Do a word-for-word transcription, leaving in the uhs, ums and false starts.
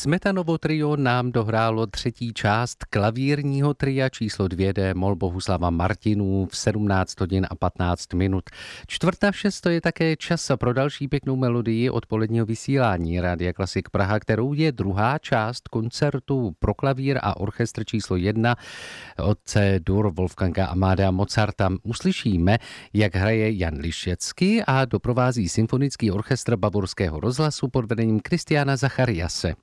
Smetanovo trio nám dohrálo třetí část klavírního tria číslo dvě D mol Bohuslava Martinů v sedmnáct hodin a patnáct minut. Čtvrt na šest to je také čas pro další pěknou melodii odpoledního vysílání Rádia Klasik Praha, kterou je druhá část koncertu pro klavír a orchestr číslo jedna od C-dur Wolfganga Amadea Mozarta. Uslyšíme, jak hraje Jan Lišecký a doprovází symfonický orchestr Bavorského rozhlasu pod vedením Kristiána Zachariase.